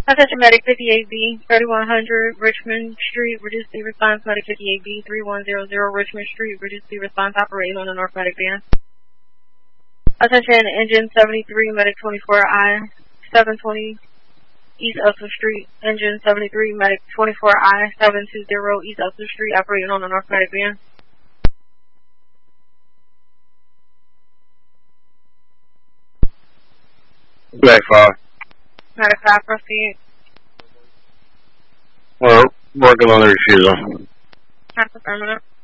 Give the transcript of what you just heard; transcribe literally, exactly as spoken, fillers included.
Attention Medic fifty-eight B, thirty-one hundred Richmond Street, reduce the response. Medic fifty-eight B, thirty-one hundred Richmond Street, reduce the response. Operating on the North Medic band. Attention Engine seventy-three, Medic twenty-four I, seven twenty East Elster Street. Engine seventy-three, Medic twenty-four I, seven twenty East Elster Street, operating on the North Medic band. Medic five. Medic five, proceed. We're working on the refusal. Half a permanent.